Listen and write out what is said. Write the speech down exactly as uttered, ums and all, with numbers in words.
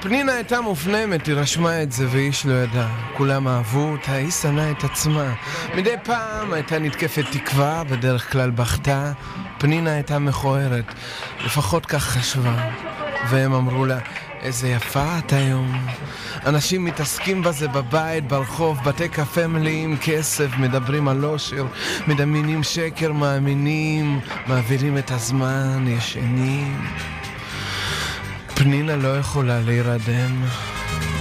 פנינה הייתה מופנמת, היא רשמה את זה ואיש לא ידע. כולם אהבו אותה, היא שנאה את עצמה. מדי פעם הייתה נתקפת תקווה, בדרך כלל בכתה. פנינה הייתה מכוערת, לפחות כך חשבה. והם אמרו לה, איזה יפה את היום. אנשים מתעסקים בזה בבית, ברחוב, בתי קפה מלאים כסף, מדברים על אושר, מדמיינים שקר, מאמינים, מעבירים את הזמן, ישנים. פנינה לא יכולה להירדם.